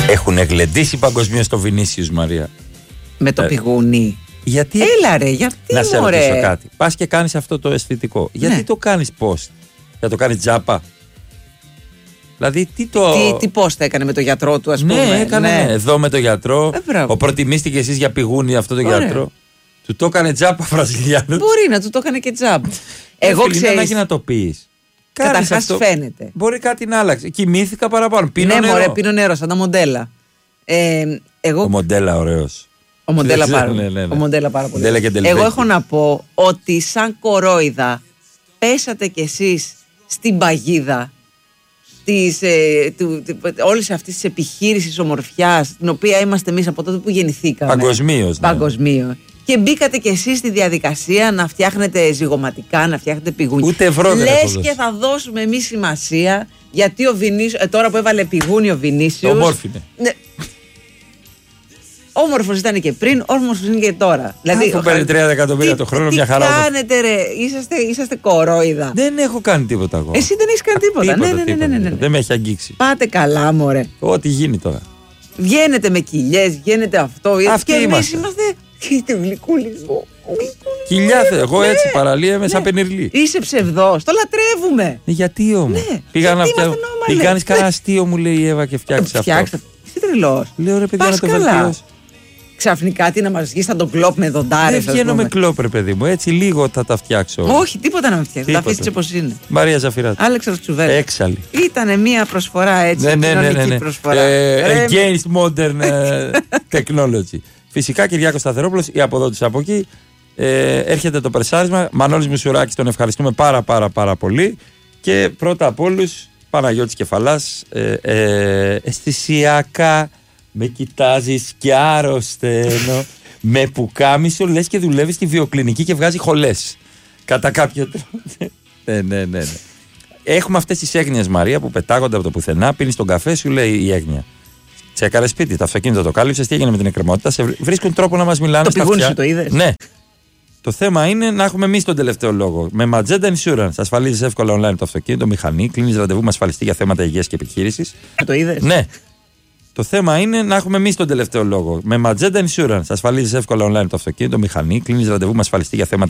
Έχουν γλεντήσει παγκοσμίως το Βινίσιους, Μαρία. Με το πηγούνι. Γιατί. Έλα ρε, γιατί. Να σε μωρέ. ρωτήσω κάτι. Πας και κάνεις αυτό το αισθητικό. Γιατί το κάνεις post? Για το κάνεις τζάπα? Δηλαδή τι post έκανε με το γιατρό του, ας πούμε. Ναι, έκανε εδώ με το γιατρό. Μπράβο. Προτιμήστηκε εσείς για πηγούνι αυτό το γιατρό. Του το έκανε τζάπα Βραζιλιάνος. Μπορεί να του το έκανε και τζάμπα. Εγώ ξέρω. να το πεις. Καταρχάς φαίνεται. Μπορεί κάτι να άλλαξε. Κοιμήθηκα παραπάνω. Πίνω Ναι, νερό. μωρέ, πίνω νερό, σαν τα μοντέλα. Ο Μοντέλα ωραίος. Ο Μοντέλα πάρα πολύ. Ναι. Ο Μοντέλα πάρα πολύ. Μοντέλα. Εγώ έχω να πω ότι σαν κορόιδα πέσατε κι εσείς στην παγίδα όλης αυτής της επιχείρησης ομορφιάς, την οποία είμαστε εμείς από τότε που γεννηθήκαμε. Παγκοσμίως. Ναι. Παγκοσμίως. Και μπήκατε κι εσείς στη διαδικασία να φτιάχνετε ζυγωματικά, να φτιάχνετε πηγούνια. Ούτε ευρώ δεν έχω δώσει. Λες και θα δώσουμε εμείς σημασία, γιατί ο Βινίσιος, τώρα που έβαλε πηγούνι ο Βινίσιος. Ομόρφινε. Ναι. Όμορφος ήταν και πριν, όμορφος είναι και τώρα. Δηλαδή, αφού παίρνει 30 εκατομμύρια το χρόνο, μια χαρά. Τι κάνετε, ρε, είσαστε κορόιδα. Δεν έχω κάνει τίποτα εγώ. Εσύ δεν έχεις κάνει τίποτα. Ναι. Δεν με έχει αγγίξει. Πάτε καλά, μωρέ. Ό,τι γίνει τώρα. Βγαίνετε με κοιλιές, βγαίνετε αυτό. Αυτοί και εμείς είμαστε. Είστε γλυκούλης. Κοιλιά, εγώ έτσι παραλία με σαν πενιρλί. Είσαι ψευδός, το λατρεύουμε. Γιατί όμως? Πήγα να φτιάξω. Μην κάνεις κανένα αστείο, μου λέει η Εύα, και φτιάξει αυτό. Είσαι τρελός. Λέω ρε παιδιά, να το βελτιώσει. Ξαφνικά τι να μας βγει, θα τον κλόπ με δοντάρες. Δεν βγαίνω με κλόπ, ρε παιδί μου. Έτσι λίγο θα τα φτιάξω. Όχι, τίποτα να με φτιάξει. Θα αφήσεις όπως είναι. Μαρία Ζαφυράτη. Άλεξανδρος Τσουβέλας. Έξαλλη. Ήτανε μία προσφορά έτσι. Ναι. Προσφορά. Against modern technology. Φυσικά Κυριάκος Σταθερόπουλος, η αποδότης από εκεί. Έρχεται το περσάρισμα. Μανώλης Μουσουράκης, τον ευχαριστούμε πάρα πολύ. Και πρώτα απ' όλους Παναγιώτης Κεφαλάς. Αισθησιακά με κοιτάζεις κι άρρωσταίνω. Με πουκάμισο λες και δουλεύει στη βιοκλινική και βγάζει χολές. Κατά κάποιο τρόπο. Ναι. Έχουμε αυτές τις έγνοιες, Μαρία, που πετάγονται από το πουθενά. Πίνεις τον καφέ, σου λέει η έγνοια. Τσέκαρε σπίτι, το αυτοκίνητο το κάλυψες, τι έγινε με την εκκρεμότητα. Βρίσκουν τρόπο να μας μιλάνε το στα πηγούνι αυτιά. Σου το είδες? Ναι. Το θέμα είναι να έχουμε εμείς τον τελευταίο λόγο. Με Magenta Insurance ασφαλίζεις εύκολα online το αυτοκίνητο, μηχανή, κλείνεις ραντεβού με ασφαλιστή για θέματα υγείας και επιχείρησης. Το είδες? Ναι. Το θέμα είναι να έχουμε εμείς τον τελευταίο λόγο. Με Magenta Insurance ασφαλίζεις εύκολα online το αυτοκίνητο, μηχανή, κλείνεις ραντεβού με ασφαλιστή για θέματα